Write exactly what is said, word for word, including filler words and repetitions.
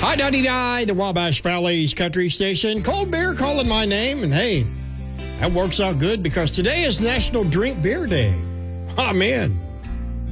I ninety-nine, the Wabash Valley's country station. Cold beer calling my name, and hey, that works out good because today is National Drink Beer Day. Amen.